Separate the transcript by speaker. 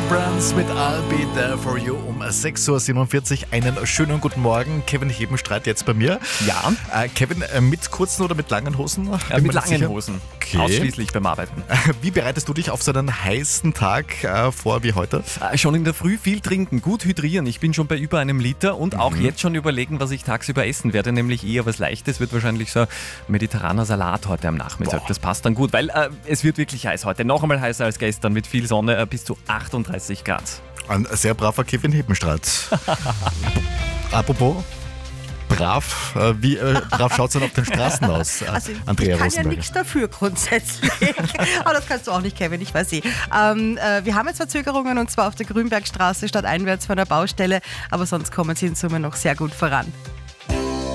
Speaker 1: Brands mit I'll Be There For You um 6.47 Uhr. Einen schönen guten Morgen. Kevin Hebenstreit jetzt bei mir.
Speaker 2: Ja.
Speaker 1: Kevin, mit kurzen oder mit langen Hosen?
Speaker 2: Mit langen Hosen.
Speaker 1: Okay.
Speaker 2: Ausschließlich beim Arbeiten.
Speaker 1: Wie bereitest du dich auf so einen heißen Tag vor wie heute?
Speaker 2: Schon in der Früh viel trinken, gut hydrieren. Ich bin schon bei über einem Liter und auch jetzt schon überlegen, was ich tagsüber essen werde. Nämlich eher was Leichtes. Wird wahrscheinlich so ein mediterraner Salat heute am Nachmittag. Das passt dann gut, weil es wird wirklich heiß heute. Noch einmal heißer als gestern mit viel Sonne, bis zu 38 Grad.
Speaker 1: Ein sehr braver Kevin Hebenstreit. Apropos brav, wie brav schaut es denn auf den Straßen aus, Andrea
Speaker 3: Ich kann
Speaker 1: Rosenberger?
Speaker 3: ja nichts dafür grundsätzlich. Aber das kannst du auch nicht, Kevin, ich weiß eh. Wir haben jetzt Verzögerungen und zwar auf der Grünbergstraße stadteinwärts von der Baustelle, aber sonst kommen sie in Summe noch sehr gut voran.